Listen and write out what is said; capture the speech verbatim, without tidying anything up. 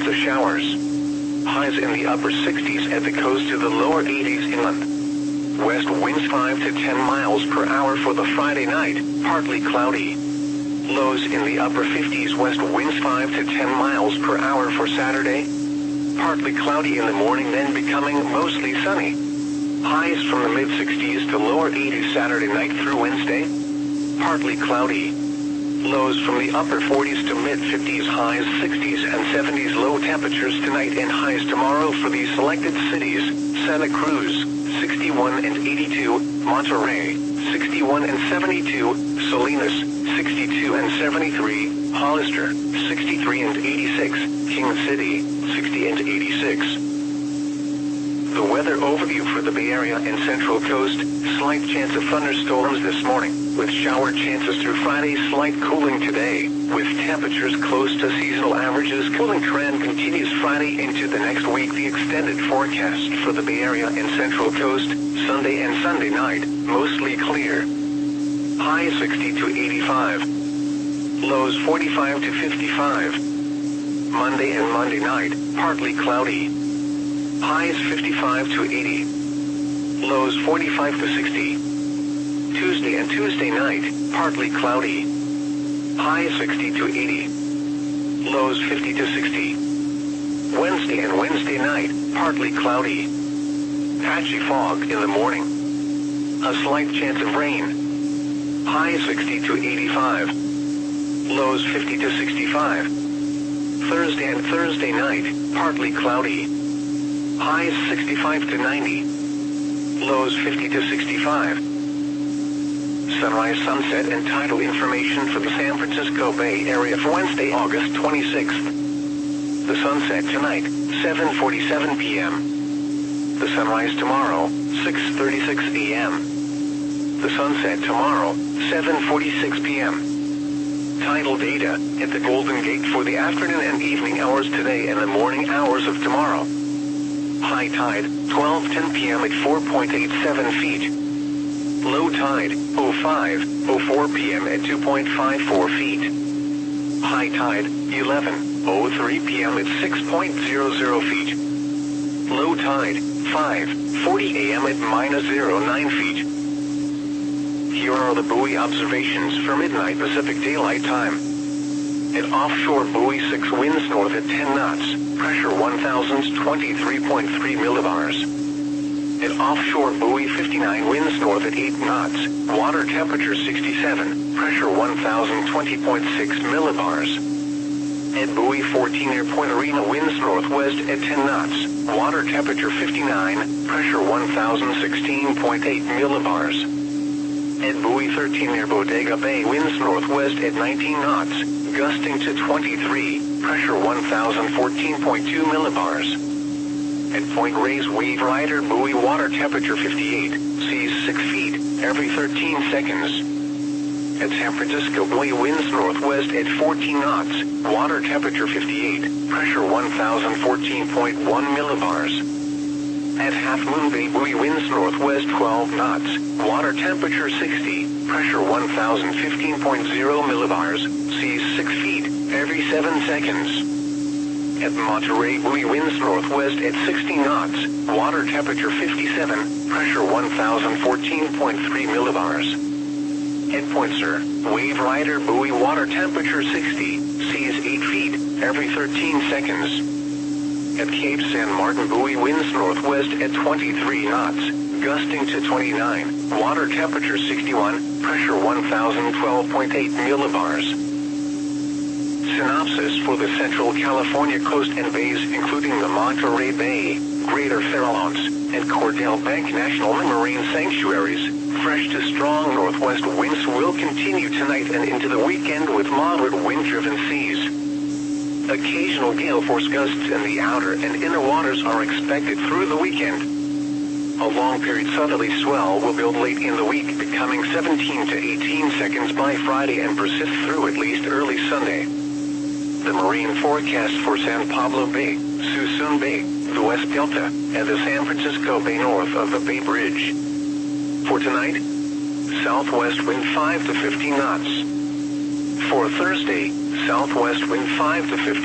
of showers. Highs in the upper sixties at the coast to the lower eighties inland. West winds five to ten miles per hour for the Friday night, partly cloudy. Lows in the upper fifties. West winds five to ten miles per hour for Saturday. Partly cloudy in the morning, then becoming mostly sunny. Highs from the mid sixties to lower eighties Saturday night through Wednesday. Partly cloudy. Lows from the upper forties to mid fifties, highs sixties and seventies. Low temperatures tonight and highs tomorrow for these selected cities: Santa Cruz, sixty-one and eighty-two, Monterey, sixty-one and seventy-two, Salinas, sixty-two and seventy-three, Hollister, sixty-three and eighty-six, King City, sixty and eighty-six. The weather overview for the Bay Area and Central Coast: slight chance of thunderstorms this morning, with shower chances through Friday. Slight cooling today, with temperatures close to seasonal averages. Cooling trend continues Friday into the next week. The extended forecast for the Bay Area and Central Coast: Sunday and Sunday night, mostly clear. High sixty to eighty-five. Lows forty-five to fifty-five. Monday and Monday night, partly cloudy. Highs fifty-five to eighty. Lows forty-five to sixty. Tuesday and Tuesday night, partly cloudy. Highs sixty to eighty. Lows fifty to sixty. Wednesday and Wednesday night, partly cloudy. Patchy fog in the morning. A slight chance of rain. Highs sixty to eighty-five. Lows fifty to sixty-five. Thursday and Thursday night, partly cloudy. Highs sixty-five to ninety. Lows fifty to sixty-five. Sunrise, sunset, and tidal information for the San Francisco Bay Area for Wednesday, August twenty-sixth. The sunset tonight, seven forty-seven p m The sunrise tomorrow, six thirty-six a m The sunset tomorrow, seven forty-six p m Tidal data at the Golden Gate for the afternoon and evening hours today and the morning hours of tomorrow. High tide, twelve ten p m at four point eight seven feet. Low tide, oh five oh four p m at two point five four feet. High tide, eleven oh three p m at six point zero zero feet. Low tide, five forty a m at minus zero nine feet. Here are the buoy observations for midnight Pacific Daylight Time. At offshore buoy six, winds north at ten knots, pressure one thousand twenty-three point three millibars. At offshore buoy fifty-nine, winds north at eight knots, water temperature sixty-seven, pressure one thousand twenty point six millibars. At buoy fourteen, near Point Arena, winds northwest at ten knots, water temperature fifty-nine, pressure one thousand sixteen point eight millibars. At buoy thirteen, near Bodega Bay, winds northwest at nineteen knots, gusting to twenty-three, pressure one thousand fourteen point two millibars. At Point Reyes, Wave Rider buoy, water temperature fifty-eight, seas six feet every thirteen seconds. At San Francisco buoy, winds northwest at fourteen knots, water temperature fifty-eight, pressure one thousand fourteen point one millibars. At Half Moon Bay buoy, winds northwest twelve knots, water temperature sixty, pressure one thousand fifteen point zero millibars, seas six feet every seven seconds. At Monterey buoy, winds northwest at sixty knots, water temperature fifty-seven, pressure one thousand fourteen point three millibars. At Point Sur, Wave Rider buoy, water temperature sixty, seas eight feet every thirteen seconds. At Cape San Martin buoy, winds northwest at twenty-three knots, gusting to twenty-nine, water temperature sixty-one, pressure one thousand twelve point eight millibars. Synopsis for the Central California coast and bays, including the Monterey Bay, Greater Farallones, and Cordell Bank National Marine Sanctuaries. Fresh to strong northwest winds will continue tonight and into the weekend with moderate wind-driven seas. Occasional gale force gusts in the outer and inner waters are expected through the weekend. A long-period southerly swell will build late in the week, becoming seventeen to eighteen seconds by Friday and persist through at least early Sunday. The marine forecast for San Pablo Bay, Suisun Bay, the West Delta, and the San Francisco Bay north of the Bay Bridge. For tonight, southwest wind five to fifteen knots. For Thursday, southwest wind five to fifteen